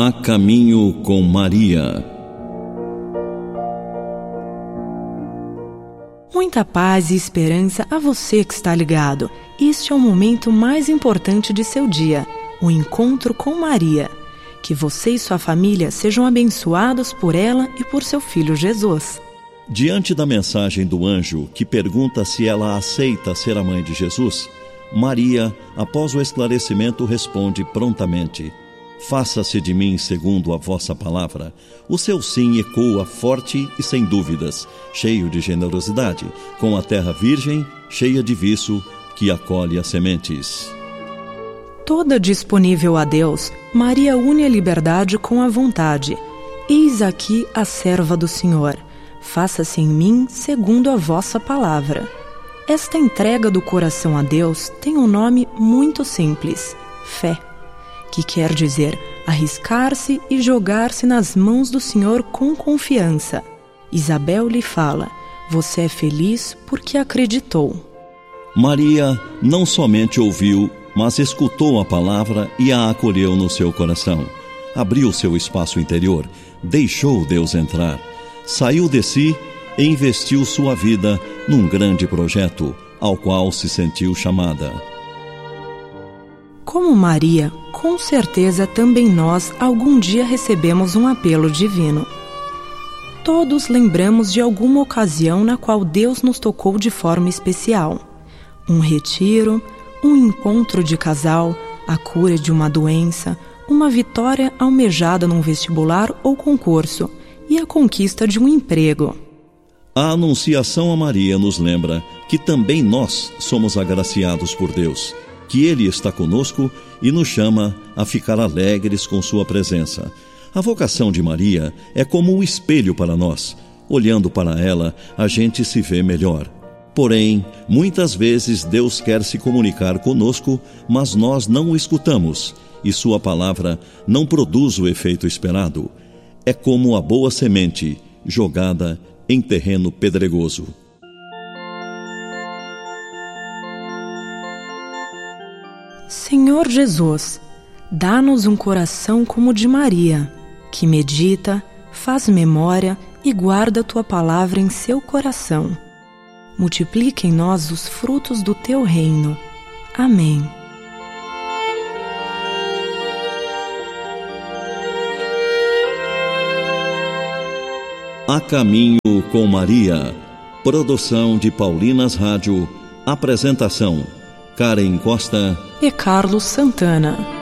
A caminho com Maria. Muita paz e esperança a você que está ligado. Este é o momento mais importante de seu dia, o encontro com Maria. Que você e sua família sejam abençoados por ela e por seu filho Jesus. Diante da mensagem do anjo que pergunta se ela aceita ser a mãe de Jesus, Maria, após o esclarecimento, responde prontamente: faça-se de mim segundo a vossa palavra. O seu sim ecoa forte e sem dúvidas, cheio de generosidade, com a terra virgem, cheia de viço, que acolhe as sementes. Toda disponível a Deus, Maria une a liberdade com a vontade. Eis aqui a serva do Senhor. Faça-se em mim segundo a vossa palavra. Esta entrega do coração a Deus tem um nome muito simples: fé, que quer dizer arriscar-se e jogar-se nas mãos do Senhor com confiança. Isabel lhe fala: você é feliz porque acreditou. Maria não somente ouviu, mas escutou a palavra e a acolheu no seu coração. Abriu seu espaço interior, deixou Deus entrar, saiu de si e investiu sua vida num grande projeto, ao qual se sentiu chamada. Como Maria, com certeza também nós algum dia recebemos um apelo divino. Todos lembramos de alguma ocasião na qual Deus nos tocou de forma especial. Um retiro, um encontro de casal, a cura de uma doença, uma vitória almejada num vestibular ou concurso e a conquista de um emprego. A anunciação a Maria nos lembra que também nós somos agraciados por Deus, que Ele está conosco e nos chama a ficar alegres com sua presença. A vocação de Maria é como um espelho para nós. Olhando para ela, a gente se vê melhor. Porém, muitas vezes Deus quer se comunicar conosco, mas nós não o escutamos, e sua palavra não produz o efeito esperado. É como a boa semente jogada em terreno pedregoso. Senhor Jesus, dá-nos um coração como o de Maria, que medita, faz memória e guarda tua palavra em seu coração. Multiplica em nós os frutos do teu reino. Amém. A caminho com Maria. Produção de Paulinas Rádio. Apresentação: Karen Costa e Carlos Santana.